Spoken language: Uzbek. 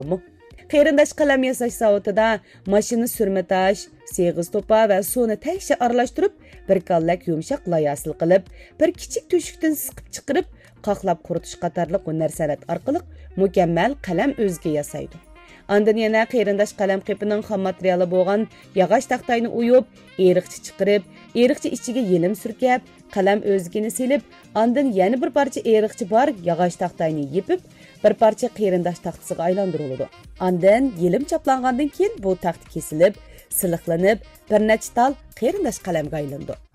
Qeyrindash qalam yasash zavodida mashina sürmə taş, seg'iz topa va suvni təkcə aralashtirib, bir kallak yumshoq layasil qilib, bir kichik to'shikdan siqib chiqarib, qaqlab quritish qatorliq hunar san'at orqali mukammal qalam o'zga yasaydi. Ondan yana qeyrindash qalam qipining xom materiali bo'lgan yog'och taxtayni uyib, eriqchi chiqarib, eriqchi ichiga yelim surkab, qalam o'zgini silib, ondan yana bir parcha eriqchi bor yog'och taxtayni yepib, bir parcha qeyrindash taxtasiga aylantiriladi. Ondan yelim chaplangandan keyin bu taxt kesilib, siliqlanib, bir necha tal qeyrindash qalamga aylandi.